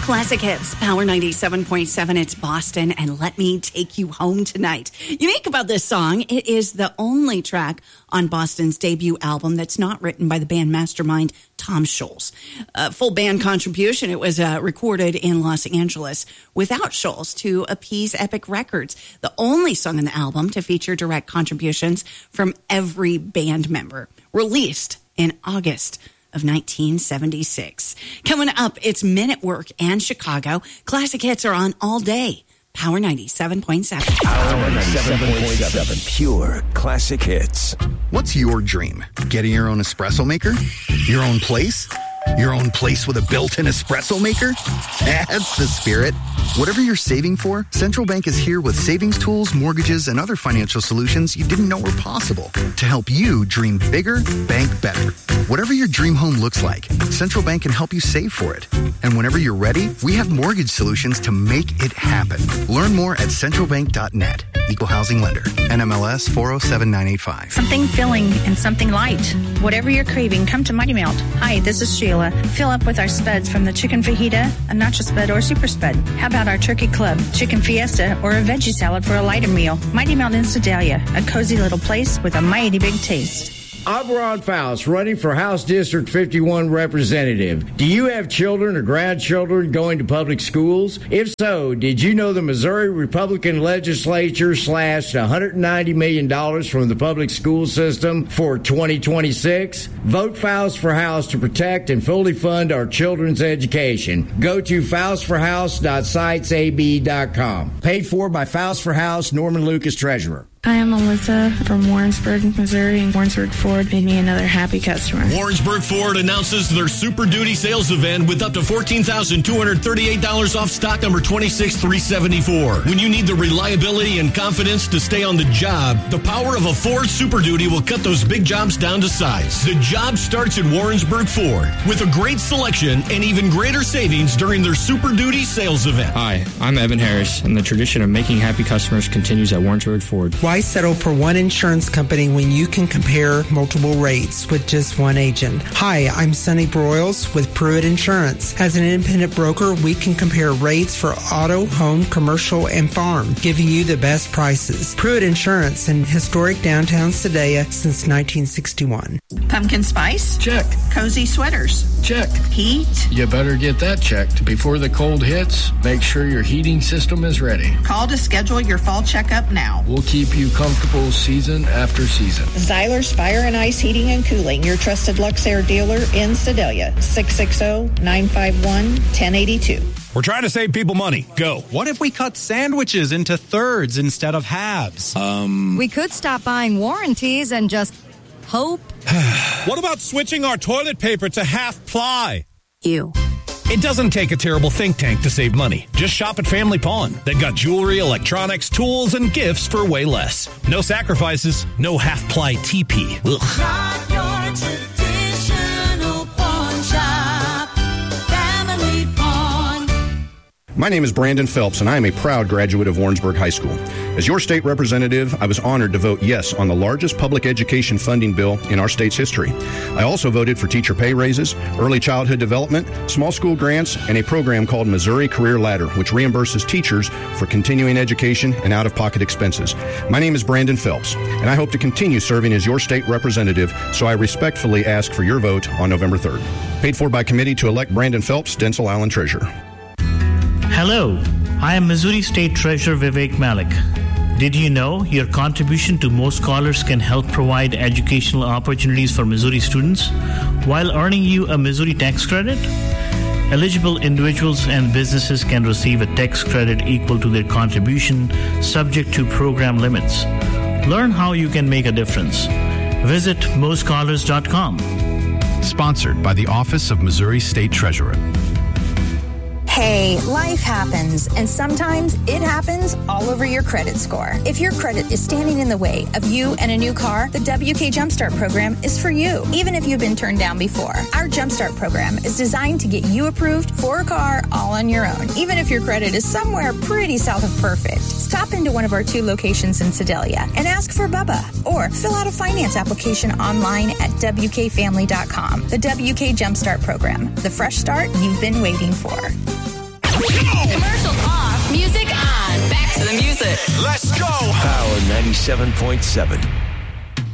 Classic Hits, Power 97.7. It's Boston, and Let Me Take You Home Tonight. Unique about this song, it is the only track on Boston's debut album that's not written by the band mastermind Tom Scholz. Full band contribution. It was recorded in Los Angeles without Scholz to appease Epic Records. The only song on the album to feature direct contributions from every band member. Released in August of 1976. Coming up, it's Men at Work and Chicago. Classic Hits are on all day. Power 97.7. Power 97.7. Pure classic hits. What's your dream? Getting your own espresso maker? Your own place? Your own place with a built-in espresso maker? That's the spirit. Whatever you're saving for, Central Bank is here with savings tools, mortgages, and other financial solutions you didn't know were possible to help you dream bigger, bank better. Whatever your dream home looks like, Central Bank can help you save for it. And whenever you're ready, we have mortgage solutions to make it happen. Learn more at centralbank.net. Equal housing lender. NMLS 407985. Something filling and something light. Whatever you're craving, come to Mighty Melt. Hi, this is Sheila. Fill up with our spuds from the chicken fajita, a nacho spud, or super spud. How about our turkey club, chicken fiesta, or a veggie salad for a lighter meal? Mighty Melt in Sedalia, a cozy little place with a mighty big taste. I'm Ron Faust, running for House District 51 representative. Do you have children or grandchildren going to public schools? If so, did you know the Missouri Republican legislature slashed $190 million from the public school system for 2026? Vote Faust for House to protect and fully fund our children's education. Go to faustforhouse.sitesab.com. Paid for by Faust for House, Norman Lucas, Treasurer. I am Melissa from Warrensburg, Missouri, and Warrensburg Ford made me another happy customer. Warrensburg Ford announces their Super Duty sales event with up to $14,238 off stock number 26374. When you need the reliability and confidence to stay on the job, the power of a Ford Super Duty will cut those big jobs down to size. The job starts at Warrensburg Ford with a great selection and even greater savings during their Super Duty sales event. Hi, I'm Evan Harris, and the tradition of making happy customers continues at Warrensburg Ford. Why settle for one insurance company when you can compare multiple rates with just one agent? Hi, I'm Sonny Broyles with Pruitt Insurance. As an independent broker, we can compare rates for auto, home, commercial, and farm, giving you the best prices. Pruitt Insurance in historic downtown Sedalia since 1961. Pumpkin spice? Check. Cozy sweaters? Check. Heat? You better get that checked before the cold hits. Make sure your heating system is ready. Call to schedule your fall checkup now. We'll keep you comfortable season after season. Zyler's Fire and Ice Heating and Cooling, your trusted Luxair dealer in Sedalia. 660-951-1082. We're trying to save people money. Go. What if we cut sandwiches into thirds instead of halves? We could stop buying warranties and just hope. What about switching our toilet paper to half ply? Ew. It doesn't take a terrible think tank to save money. Just shop at Family Pawn. They've got jewelry, electronics, tools, and gifts for way less. No sacrifices, no half-ply TP. Ugh. Not your traditional pawn shop. Family Pawn. My name is Brandon Phelps, and I am a proud graduate of Warrensburg High School. As your state representative, I was honored to vote yes on the largest public education funding bill in our state's history. I also voted for teacher pay raises, early childhood development, small school grants, and a program called Missouri Career Ladder, which reimburses teachers for continuing education and out-of-pocket expenses. My name is Brandon Phelps, and I hope to continue serving as your state representative, so I respectfully ask for your vote on November 3rd. Paid for by committee to elect Brandon Phelps, Denzel Allen Treasurer. Hello, I am Missouri State Treasurer Vivek Malik. Did you know your contribution to Most Scholars can help provide educational opportunities for Missouri students while earning you a Missouri tax credit? Eligible individuals and businesses can receive a tax credit equal to their contribution, subject to program limits. Learn how you can make a difference. Visit mostscholars.com. Sponsored by the Office of Missouri State Treasurer. Hey, life happens, and sometimes it happens all over your credit score. If your credit is standing in the way of you and a new car, the WK Jumpstart program is for you, even if you've been turned down before. Our Jumpstart program is designed to get you approved for a car all on your own, even if your credit is somewhere pretty south of perfect. Stop into one of our 2 locations in Sedalia and ask for Bubba, or fill out a finance application online at WKFamily.com. The WK Jumpstart program, the fresh start you've been waiting for. it. Let's go. Power 97.7.